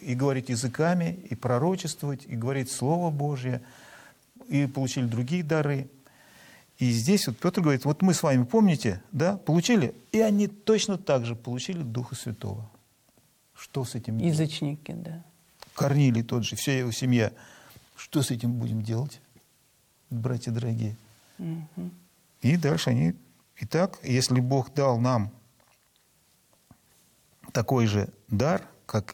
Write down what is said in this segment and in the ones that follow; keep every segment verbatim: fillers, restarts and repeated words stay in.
и говорить языками, и пророчествовать, и говорить Слово Божье, и получили другие дары. И здесь вот Петр говорит, вот мы с вами, помните, да, получили, и они точно так же получили Духа Святого. Что с этим делать? Язычники, да. Корнилий тот же, вся его семья. Что с этим будем делать, братья дорогие? Угу. И дальше они... Итак, если Бог дал нам такой же дар, как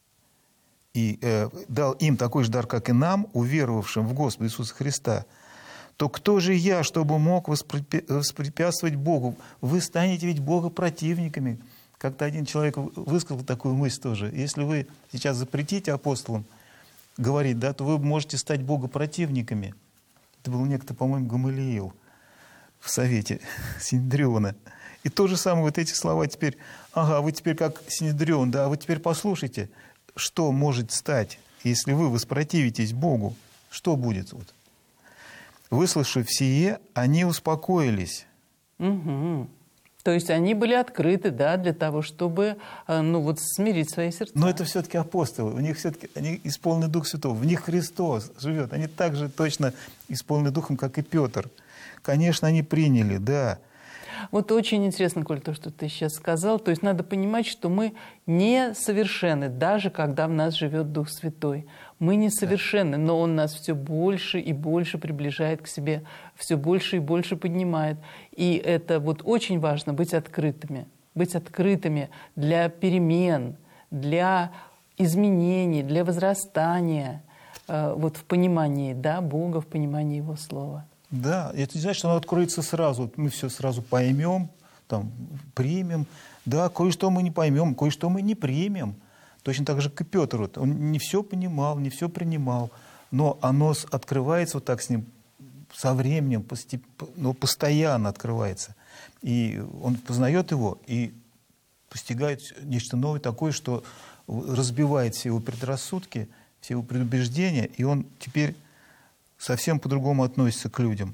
и э, дал им такой же дар, как и нам, уверовавшим в Господа Иисуса Христа, то кто же я, чтобы мог воспрепятствовать Богу? Вы станете ведь Бога противниками. Как-то один человек высказал такую мысль тоже. Если вы сейчас запретите апостолам говорить, да, то вы можете стать Бога противниками. Это был некто, по-моему, Гамалиил в совете Синедриона. И то же самое, вот эти слова теперь, ага, вы теперь как Синедрион, да, вы теперь послушайте, что может стать, если вы воспротивитесь Богу, что будет? Вот. Выслушав сие, они успокоились. Угу. То есть они были открыты, да, для того, чтобы, ну, вот, смирить свои сердца. Но это все-таки апостолы, у них все-таки, они исполнены Дух Святого, в них Христос живет, они так же точно исполнены Духом, как и Петр. Конечно, они приняли, да. Вот очень интересно, Коль, то, что ты сейчас сказал. То есть надо понимать, что мы несовершенны, даже когда в нас живет Дух Святой. Мы несовершенны, но Он нас все больше и больше приближает к себе, все больше и больше поднимает. И это вот очень важно, быть открытыми. Быть открытыми для перемен, для изменений, для возрастания э, вот в понимании, да, Бога, в понимании Его Слова. Да, это не значит, что оно откроется сразу. Мы все сразу поймем, там, примем. Да, кое-что мы не поймем, кое-что мы не примем. Точно так же, как и Петр. Вот, он не все понимал, не все принимал. Но оно открывается вот так с ним со временем, постеп... но постоянно открывается. И он познает его и постигает нечто новое такое, что разбивает все его предрассудки, все его предубеждения, и он теперь совсем по-другому относится к людям.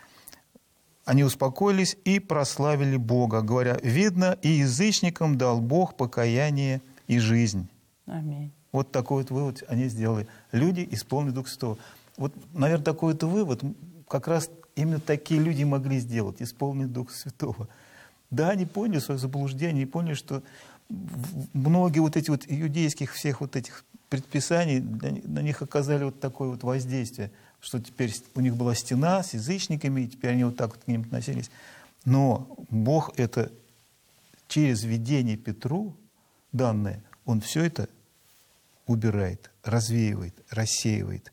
Они успокоились и прославили Бога, говоря, видно, и язычникам дал Бог покаяние и жизнь. Аминь. Вот такой вот вывод они сделали. Люди, исполненные Духа Святого. Вот, наверное, такой вот вывод как раз именно такие люди могли сделать, исполненные Духа Святого. Да, они поняли свое заблуждение, они поняли, что многие вот эти вот иудейских всех вот этих предписаний, на них оказали вот такое вот воздействие, что теперь у них была стена с язычниками, и теперь они вот так вот к ним относились. Но Бог это через видение Петру данное, Он все это убирает, развеивает, рассеивает.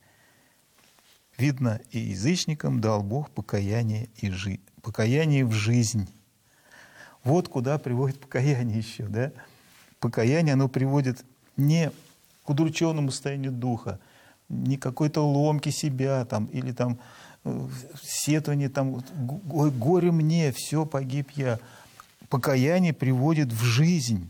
Видно, и язычникам дал Бог покаяние, и жи... покаяние в жизнь. Вот куда приводит покаяние еще, да? Покаяние, оно приводит не к удрученному состоянию духа, не какой-то ломки себя, там, или там сетование, там, горе мне, все, погиб я. Покаяние приводит в жизнь.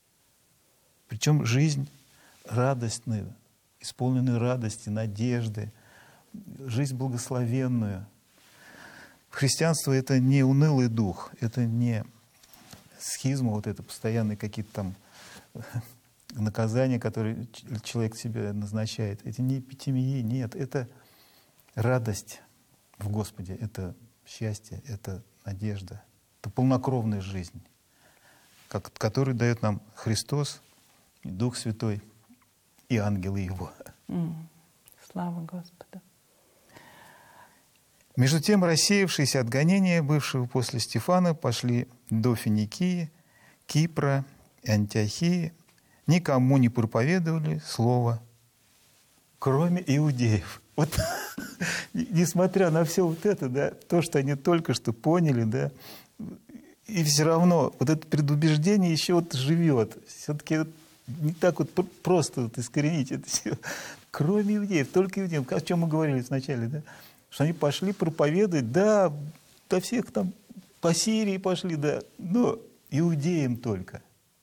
Причем жизнь радостную, исполненную радости, надежды, жизнь благословенную. Христианство — это не унылый дух, это не схизма, вот это постоянные какие-то там наказания, которые человек себе назначает. Это не эпитемии, нет, это радость в Господе, это счастье, это надежда, это полнокровная жизнь, которую дает нам Христос, Дух Святой и ангелы Его. Mm. Слава Господу. Между тем, рассеявшиеся от гонения, бывшего после Стефана, пошли до Финикии, Кипра и Антиохии, никому не проповедовали слово, кроме иудеев. Вот, несмотря на все вот это, да, то, что они только что поняли, да, и все равно вот это предубеждение еще вот живет. Все-таки вот не так вот просто вот искоренить это все. Кроме иудеев, только иудеев. О чем мы говорили вначале, да? Что они пошли проповедовать, да, до всех там по Сирии пошли, да, но иудеям только.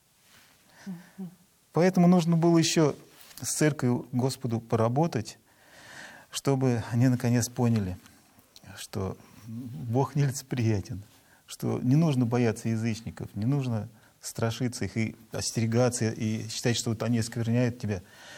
Поэтому нужно было еще с церковью Господу поработать, чтобы они наконец поняли, что Бог нелицеприятен, что не нужно бояться язычников, не нужно страшиться их и остерегаться, и считать, что вот они оскверняют тебя.